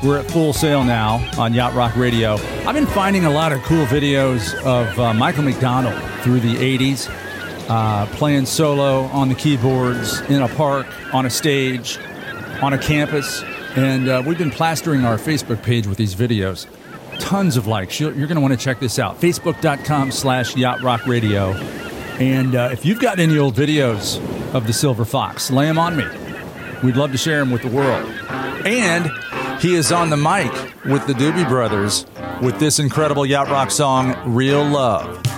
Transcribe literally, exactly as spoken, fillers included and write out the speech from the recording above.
We're at Full Sail now on Yacht Rock Radio. I've been finding a lot of cool videos of uh, Michael McDonald through the eighties, uh, playing solo on the keyboards, in a park, on a stage, on a campus. And uh, we've been plastering our Facebook page with these videos. Tons of likes. You're, you're going to want to check this out. Facebook.com slash Yacht Rock Radio. And uh, if you've got any old videos of the Silver Fox, lay them on me. We'd love to share them with the world. And he is on the mic with the Doobie Brothers with this incredible Yacht Rock song, Real Love.